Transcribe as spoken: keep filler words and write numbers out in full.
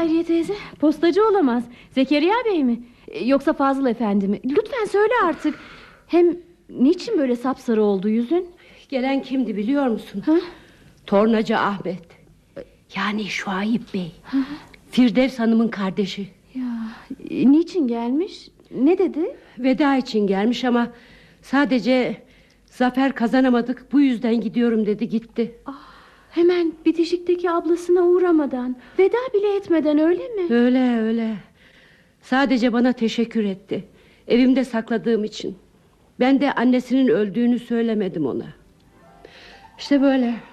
Hayriye teyze, postacı olamaz. Zekeriya Bey mi? Yoksa Fazıl Efendi mi? Lütfen söyle artık. Hem niçin böyle sapsarı oldu yüzün? Gelen kimdi biliyor musun? Ha? Tornacı Ahmet. Yani Şuayb Bey. Ha? Firdevs Hanım'ın kardeşi. Ya, niçin gelmiş? Ne dedi? Veda için gelmiş ama sadece zafer kazanamadık, bu yüzden gidiyorum dedi, gitti. Ah, hemen bitişikteki ablasına uğramadan, veda bile etmeden, öyle mi? Öyle öyle. Sadece bana teşekkür etti, evimde sakladığım için. Ben de annesinin öldüğünü söylemedim ona. İşte böyle.